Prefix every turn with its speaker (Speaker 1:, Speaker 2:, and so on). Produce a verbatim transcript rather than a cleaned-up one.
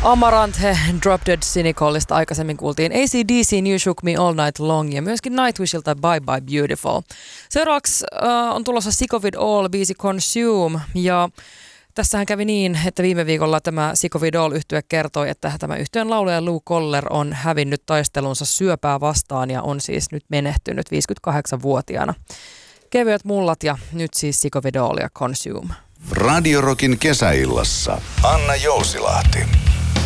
Speaker 1: Amaranthe, Drop Dead Cynicalista aikaisemmin kuultiin A C D C, You Shook Me All Night Long ja myöskin Nightwishilta Bye Bye Beautiful. Seuraavaksi uh, on tulossa Sick of It All, biisi Consume, ja tässähän kävi niin, että viime viikolla tämä Sick of It All-yhtye kertoi, että tämä yhtyeen laulaja Lou Koller on hävinnyt taistelunsa syöpää vastaan ja on siis nyt menehtynyt viisikymmentäkahdeksanvuotiaana. Kevyet mullat ja nyt siis Sick of It All ja Consume.
Speaker 2: Radio Rockin kesäillassa Anna Jousilahti.